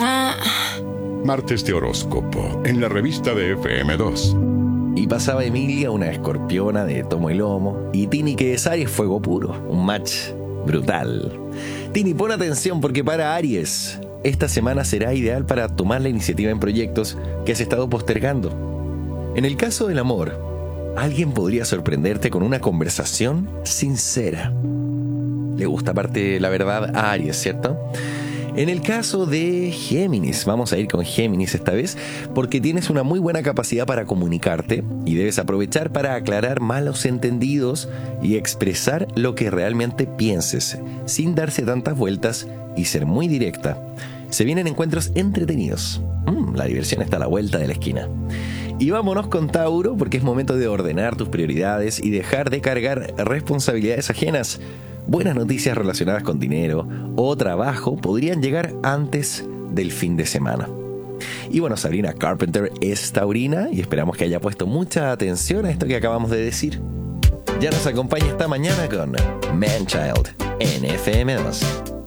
Martes de horóscopo en la revista de FM2. Y pasaba Emilia, una escorpiona de tomo y lomo, y Tini, que es Aries, fuego puro. Un match brutal. Tini, pon atención porque para Aries, esta semana será ideal para tomar la iniciativa en proyectos que has estado postergando. En el caso del amor, alguien podría sorprenderte con una conversación sincera. Le gusta aparte la verdad a Aries, ¿cierto? En el caso de Géminis, vamos a ir con Géminis esta vez, porque tienes una muy buena capacidad para comunicarte y debes aprovechar para aclarar malos entendidos y expresar lo que realmente pienses, sin darse tantas vueltas y ser muy directa. Se vienen encuentros entretenidos. La diversión está a la vuelta de la esquina. Y vámonos con Tauro, porque es momento de ordenar tus prioridades y dejar de cargar responsabilidades ajenas. Buenas noticias relacionadas con dinero o trabajo podrían llegar antes del fin de semana. Y bueno, Sabrina Carpenter es taurina y esperamos que haya puesto mucha atención a esto que acabamos de decir. Ya nos acompaña esta mañana con Man Child en FM2.